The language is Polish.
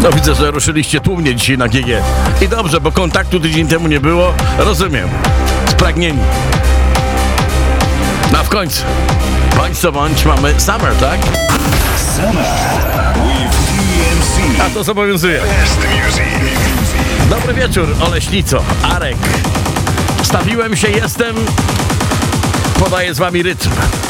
No widzę, że ruszyliście tłumnie dzisiaj na GG. I dobrze, bo kontaktu tydzień temu nie było. Rozumiem. Spragnieni. No w końcu. Bądź co bądź, mamy Summer, tak? Summer with DMC. A to zobowiązuje. Best music. Dobry wieczór, Oleśnico, Arek. Stawiłem się, jestem. Podaję z wami rytm.